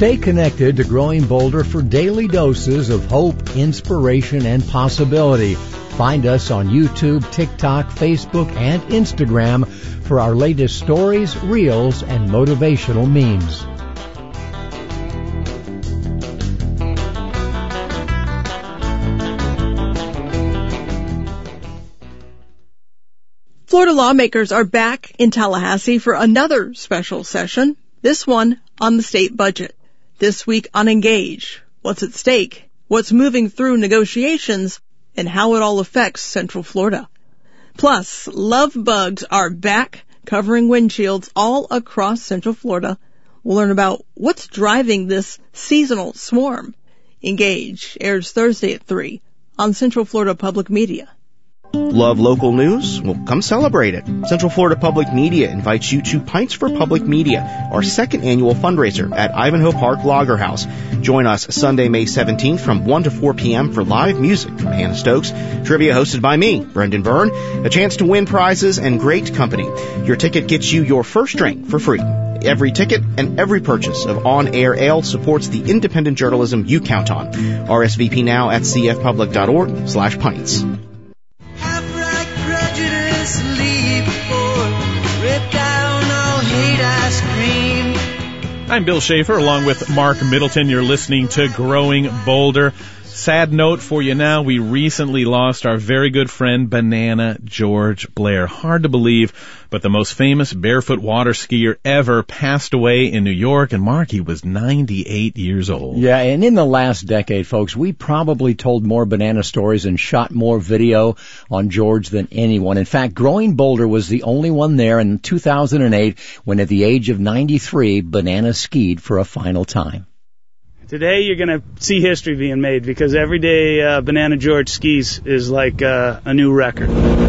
Stay connected to Growing Bolder for daily doses of hope, inspiration, and possibility. Find us on YouTube, TikTok, Facebook, and Instagram for our latest stories, reels, and motivational memes. Florida lawmakers are back in Tallahassee for another special session, this one on the state budget. This week on Engage, what's at stake, what's moving through negotiations, and how it all affects Central Florida. Plus, love bugs are back, covering windshields all across Central Florida. We'll learn about what's driving this seasonal swarm. Engage airs Thursday at 3 on Central Florida Public Media. Love local news? Well, come celebrate it. Central Florida Public Media invites you to Pints for Public Media, our second annual fundraiser at Ivanhoe Park Lager House. Join us Sunday, May 17th from 1 to 4 p.m. for live music from Hannah Stokes, trivia hosted by me, Brendan Byrne, a chance to win prizes, and great company. Your ticket gets you your first drink for free. Every ticket and every purchase of on-air ale supports the independent journalism you count on. RSVP now at cfpublic.org/pints. I'm Bill Schaefer, along with Mark Middleton. You're listening to Growing Bolder. Sad note for you now, we recently lost our very good friend, Banana George Blair. Hard to believe, but the most famous barefoot water skier ever passed away in New York. And Mark, he was 98 years old. Yeah, and in the last decade, folks, we probably told more banana stories and shot more video on George than anyone. In fact, Growing Bolder was the only one there in 2008 when at the age of 93, Banana skied for a final time. Today you're going to see history being made because every day Banana George skis is like a new record.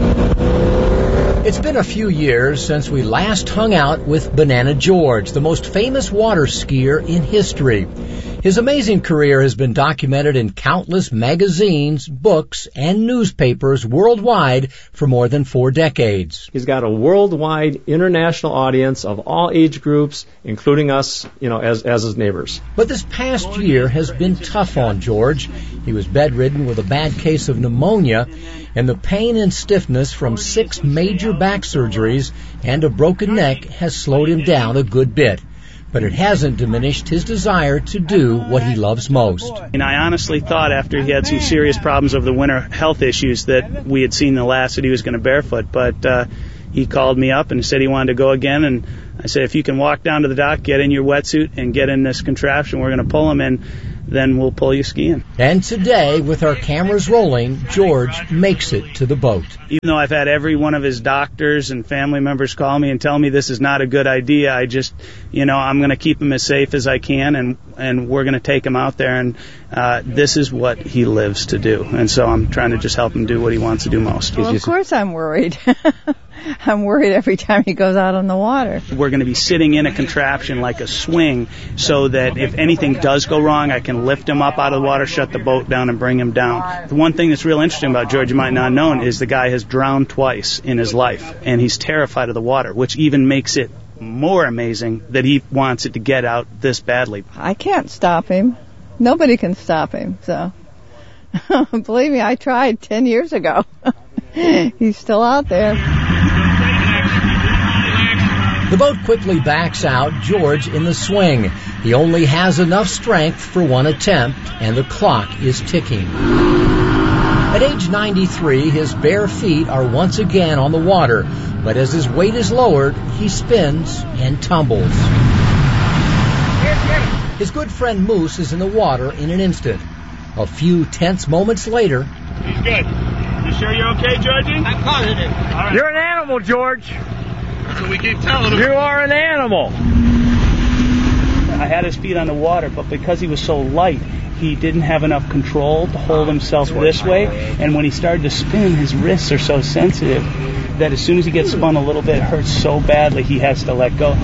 It's been a few years since we last hung out with Banana George, the most famous water skier in history. His amazing career has been documented in countless magazines, books, and newspapers worldwide for more than 4 decades. He's got a worldwide international audience of all age groups, including us, as his neighbors. But this past year has been tough on George. He was bedridden with a bad case of pneumonia, and the pain and stiffness from 6 major back surgeries and a broken neck has slowed him down a good bit. But it hasn't diminished his desire to do what he loves most. And I honestly thought after he had some serious problems over the winter health issues that we had seen the last that he was going to barefoot. But he called me up and said he wanted to go again. And I said, if you can walk down to the dock, get in your wetsuit, and get in this contraption we're going to pull him in, then we'll pull you skiing. And today, with our cameras rolling, George makes it to the boat. Even though I've had every one of his doctors and family members call me and tell me this is not a good idea, I just, I'm going to keep him as safe as I can, and we're going to take him out there, and this is what he lives to do. And so I'm trying to just help him do what he wants to do most. Well, of course I'm worried. I'm worried every time he goes out on the water. We're going to be sitting in a contraption like a swing so that if anything does go wrong, I can lift him up out of the water, shut the boat down, and bring him down. The one thing that's real interesting about George you might not know is the guy has drowned twice in his life, and he's terrified of the water, which even makes it more amazing that he wants it to get out this badly. I can't stop him. Nobody can stop him, so believe me, I tried 10 years ago. He's still out there. The boat quickly backs out, George in the swing. He only has enough strength for one attempt, and the clock is ticking. At age 93, his bare feet are once again on the water, but as his weight is lowered, he spins and tumbles. His good friend Moose is in the water in an instant. A few tense moments later... He's good. You sure you're okay, Georgie? I'm positive. All right. You're an animal, George. That's what we keep telling him. You are an animal. I had his feet on the water, but because he was so light, he didn't have enough control to hold himself this way. And when he started to spin, his wrists are so sensitive that as soon as he gets spun a little bit, it hurts so badly he has to let go.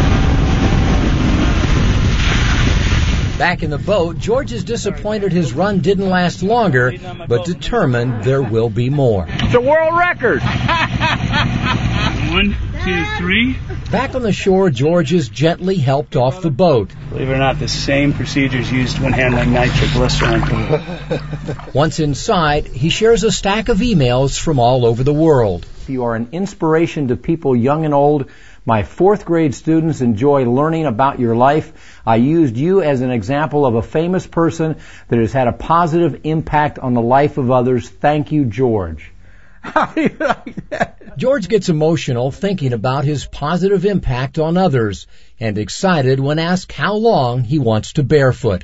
Back in the boat, George is disappointed his run didn't last longer, but determined there will be more. It's a world record. 1, 2, 3. Back on the shore, George is gently helped off the boat. Believe it or not, the same procedure is used when handling nitroglycerin. Once inside, he shares a stack of emails from all over the world. You are an inspiration to people young and old. My fourth grade students enjoy learning about your life. I used you as an example of a famous person that has had a positive impact on the life of others. Thank you, George. How do you like that? George gets emotional thinking about his positive impact on others and excited when asked how long he wants to barefoot.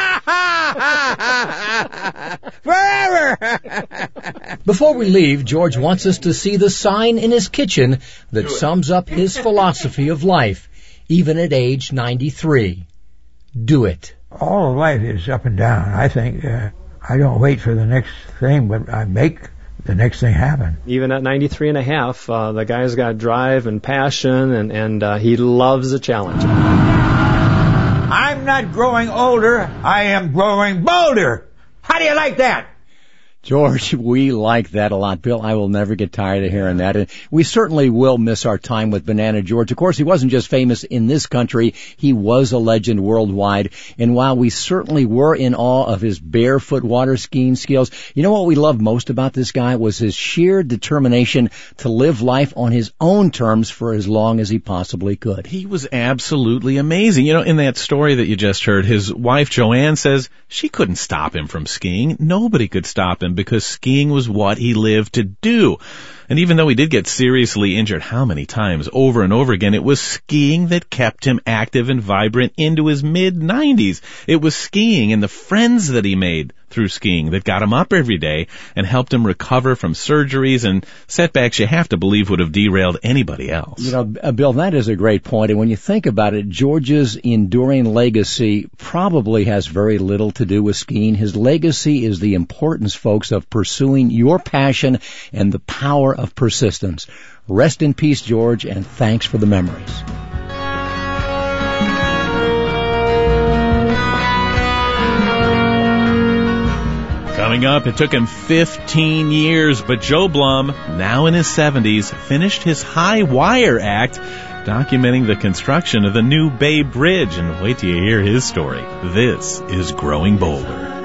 Forever! Before we leave, George wants us to see the sign in his kitchen that sums up his philosophy of life, even at age 93. Do it. All of life is up and down. I think I don't wait for the next thing, but I make the next thing happen. Even at 93 and a half, the guy's got drive and passion, and he loves a challenge. I'm not growing older, I am growing bolder. How do you like that? George, we like that a lot. Bill, I will never get tired of hearing that. And we certainly will miss our time with Banana George. Of course, he wasn't just famous in this country. He was a legend worldwide. And while we certainly were in awe of his barefoot water skiing skills, you know what we loved most about this guy was his sheer determination to live life on his own terms for as long as he possibly could. He was absolutely amazing. You know, in that story that you just heard, his wife Joanne says she couldn't stop him from skiing. Nobody could stop him because skiing was what he lived to do. And even though he did get seriously injured how many times over and over again, it was skiing that kept him active and vibrant into his mid-90s. It was skiing and the friends that he made through skiing that got him up every day and helped him recover from surgeries and setbacks you have to believe would have derailed anybody else. You know, Bill, that is a great point. And when you think about it, George's enduring legacy probably has very little to do with skiing. His legacy is the importance, folks, of pursuing your passion and the power of persistence. Rest in peace, George, and thanks for the memories. Coming up, it took him 15 years, but Joe Blum, now in his 70s, finished his High Wire act, documenting the construction of the new Bay Bridge. And wait till you hear his story. This is Growing Bolder.